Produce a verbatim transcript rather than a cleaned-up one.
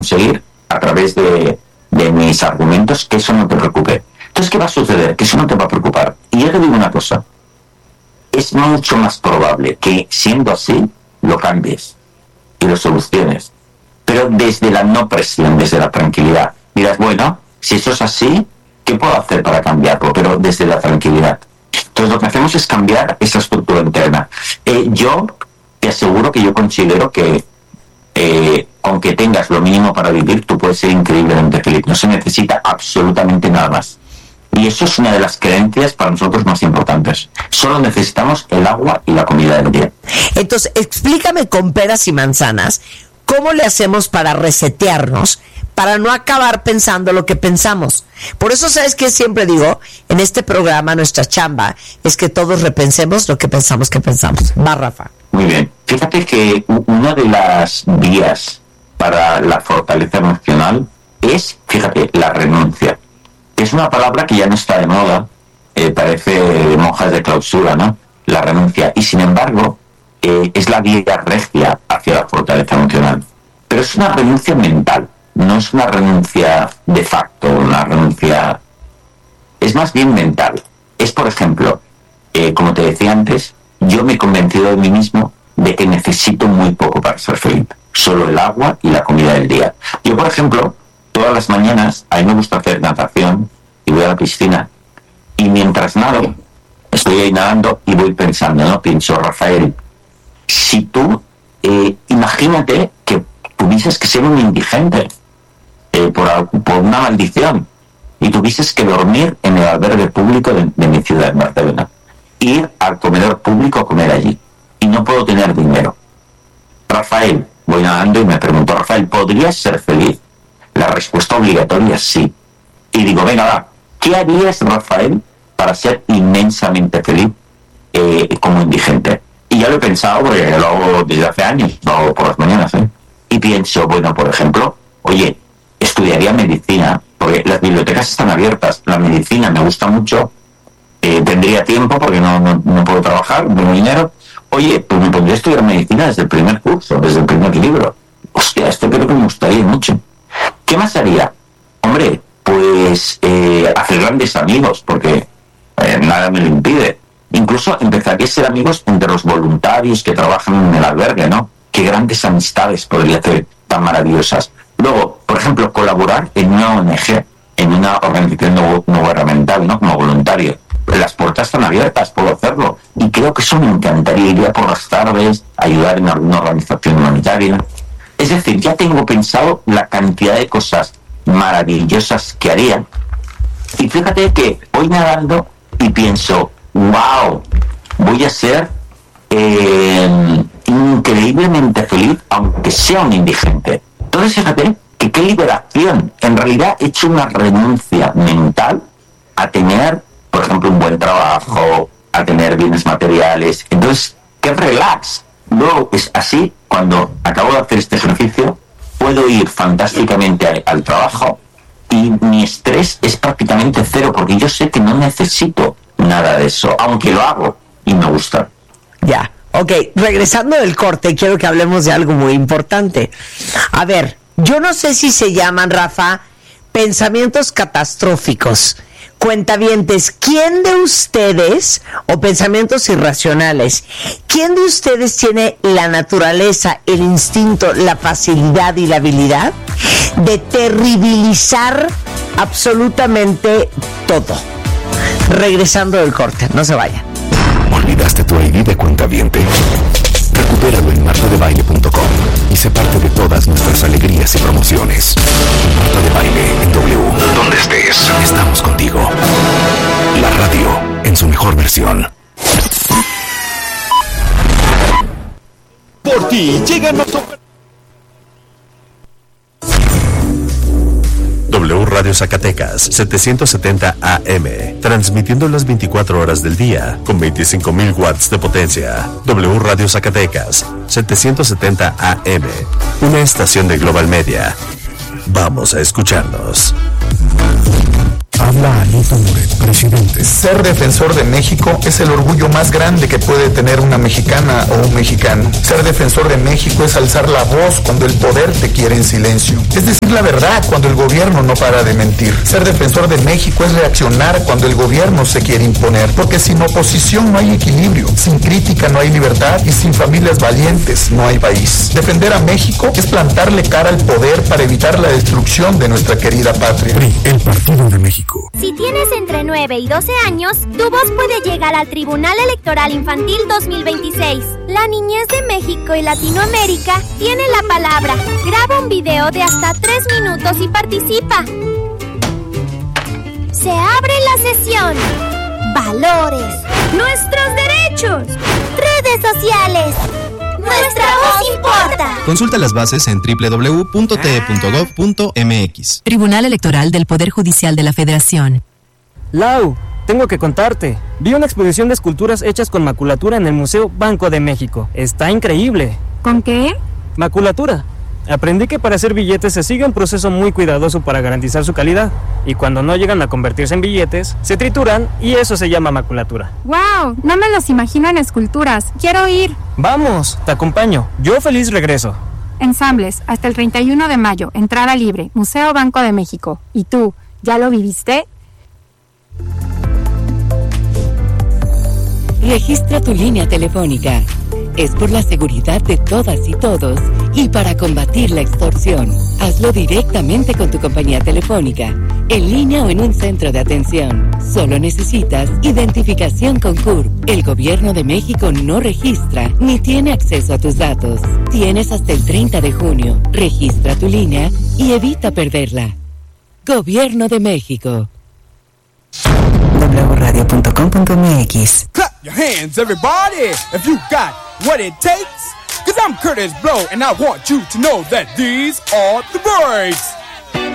conseguir a través de, de mis argumentos que eso no te preocupe. Entonces, ¿qué va a suceder? Que eso no te va a preocupar. Y yo te digo una cosa, es mucho más probable que siendo así lo cambies y lo soluciones, pero desde la no presión, desde la tranquilidad. Dirás, bueno, si eso es así, ¿qué puedo hacer para cambiarlo? Pero desde la tranquilidad. Entonces lo que hacemos es cambiar esa estructura interna. Eh, yo te aseguro que yo considero que eh, aunque tengas lo mínimo para vivir, tú puedes ser increíblemente feliz. No se necesita absolutamente nada más. Y eso es una de las creencias para nosotros más importantes. Solo necesitamos el agua y la comida del día. Entonces, explícame con peras y manzanas, ¿cómo le hacemos para resetearnos, para no acabar pensando lo que pensamos? Por eso, ¿sabes qué siempre digo? En este programa, nuestra chamba es que todos repensemos lo que pensamos que pensamos. Va, Rafa. Muy bien. Fíjate que una de las vías para la fortaleza emocional es, fíjate, la renuncia. Es una palabra que ya no está de moda, eh, parece de monjas de clausura, ¿no? La renuncia. Y sin embargo, eh, es la vía regia hacia la fortaleza emocional. Pero es una renuncia mental, no es una renuncia de facto, una renuncia... Es más bien mental. Es, por ejemplo, eh, como te decía antes, yo me he convencido de mí mismo de que necesito muy poco para ser feliz. Solo el agua y la comida del día. Yo, por ejemplo... Todas las mañanas, a mí me gusta hacer natación y voy a la piscina. Y mientras nado, estoy ahí nadando y voy pensando, ¿no? Pienso, Rafael, si tú, eh, imagínate que tuvieses que ser un indigente eh, por, por una maldición y tuvieses que dormir en el albergue público de, de mi ciudad, en Barcelona. Ir al comedor público a comer allí. Y no puedo tener dinero. Rafael, voy nadando y me pregunto, Rafael, ¿podrías ser feliz? La respuesta obligatoria es sí. Y digo, venga, va, ¿qué harías, Rafael, para ser inmensamente feliz eh, como indigente? Y ya lo he pensado porque lo hago desde hace años, lo hago por las mañanas, ¿eh? Y pienso, bueno, por ejemplo, oye, estudiaría medicina, porque las bibliotecas están abiertas, la medicina me gusta mucho, eh, tendría tiempo porque no, no, no puedo trabajar, no tengo dinero. Oye, pues me pondría a estudiar medicina desde el primer curso, desde el primer libro. Hostia, esto creo que me gustaría mucho. ¿Qué más haría? Hombre, pues eh, hacer grandes amigos, porque eh, nada me lo impide. Incluso empezaría a ser amigos entre los voluntarios que trabajan en el albergue, ¿no? Qué grandes amistades podría hacer tan maravillosas. Luego, por ejemplo, colaborar en una O N G, en una organización no, no gubernamental, ¿no? Como voluntario. Las puertas están abiertas, puedo hacerlo. Y creo que eso me encantaría. Iría por las tardes, ayudar en alguna organización humanitaria. Es decir, ya tengo pensado la cantidad de cosas maravillosas que haría. Y fíjate que voy nadando y pienso, wow, voy a ser eh, increíblemente feliz, aunque sea un indigente. Entonces, fíjate que qué liberación. En realidad he hecho una renuncia mental a tener, por ejemplo, un buen trabajo, a tener bienes materiales. Entonces, qué relax. Luego es así, cuando acabo de hacer este ejercicio, puedo ir fantásticamente al, al trabajo y mi estrés es prácticamente cero, porque yo sé que no necesito nada de eso, aunque lo hago y me gusta. Ya, ok, regresando del corte, quiero que hablemos de algo muy importante. A ver, yo no sé si se llaman, Rafa, pensamientos catastróficos. Cuentavientes, ¿quién de ustedes, o pensamientos irracionales, quién de ustedes tiene la naturaleza, el instinto, la facilidad y la habilidad de terribilizar absolutamente todo? Regresando del corte, no se vayan. ¿Olvidaste tu I D de cuentaviente? Recupéralo en marta de baile punto com y sé parte de todas nuestras alegrías y promociones. Marta de Baile en W. Donde estés, estamos contigo. La radio en su mejor versión. Por ti, llegan los... W Radio Zacatecas, setecientos setenta A M, transmitiendo las veinticuatro horas del día, con veinticinco mil watts de potencia. W Radio Zacatecas, setecientos setenta A M, una estación de Global Media. Vamos a escucharnos. Habla Alito Moret, presidente. Ser defensor de México es el orgullo más grande que puede tener una mexicana o un mexicano. Ser defensor de México es alzar la voz cuando el poder te quiere en silencio. Es decir la verdad cuando el gobierno no para de mentir. Ser defensor de México es reaccionar cuando el gobierno se quiere imponer. Porque sin oposición no hay equilibrio, sin crítica no hay libertad y sin familias valientes no hay país. Defender a México es plantarle cara al poder para evitar la destrucción de nuestra querida patria. P R I, el Partido de México. Si tienes entre nueve y doce años, tu voz puede llegar al Tribunal Electoral Infantil dos mil veintiséis. La niñez de México y Latinoamérica tiene la palabra. Graba un video de hasta tres minutos y participa. Se abre la sesión. Valores. Nuestros derechos. Redes sociales. Nuestra voz importa. Consulta las bases en doble u doble u doble u punto t e punto gov punto m x. Tribunal Electoral del Poder Judicial de la Federación. Lau, tengo que contarte. Vi una exposición de esculturas hechas con maculatura en el Museo Banco de México. Está increíble. ¿Con qué? Maculatura. Aprendí que para hacer billetes se sigue un proceso muy cuidadoso para garantizar su calidad. Y cuando no llegan a convertirse en billetes, se trituran y eso se llama maculatura. ¡Wow! No me los imagino en esculturas. Quiero ir. Vamos, te acompaño. Yo feliz regreso. Ensambles, hasta el treinta y uno de mayo. Entrada libre. Museo Banco de México. ¿Y tú, ya lo viviste? Registra tu línea telefónica. Es por la seguridad de todas y todos y para combatir la extorsión. Hazlo directamente con tu compañía telefónica, en línea o en un centro de atención. Solo necesitas identificación con C U R P. El Gobierno de México no registra ni tiene acceso a tus datos. Tienes hasta el treinta de junio. Registra tu línea y evita perderla. Gobierno de México. doble u radio punto com punto m x. Clap your hands, everybody, if you got what it takes. Cause I'm Curtis Blow, and I want you to know that these are the breaks.